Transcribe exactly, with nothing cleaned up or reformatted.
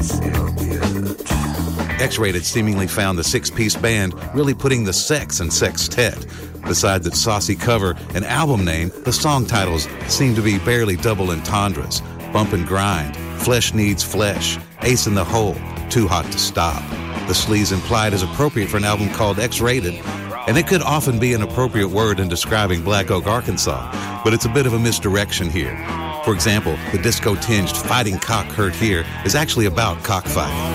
X-Rated seemingly found the six-piece band really putting the sex in sextet. Besides its saucy cover and album name, the song titles seem to be barely double entendres. Bump and Grind, Flesh Needs Flesh, Ace in the Hole, Too Hot to Stop. The sleaze implied is appropriate for an album called X-Rated, and it could often be an appropriate word in describing Black Oak, Arkansas, but it's a bit of a misdirection here. For example, the disco-tinged Fighting Cock heard here is actually about cockfighting.